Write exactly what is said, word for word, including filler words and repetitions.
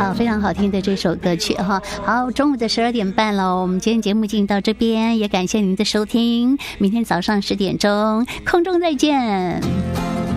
到非常好听的这首歌曲哈。好，中午的十二点半了，我们今天节目进到这边，也感谢您的收听。明天早上十点钟空中再见。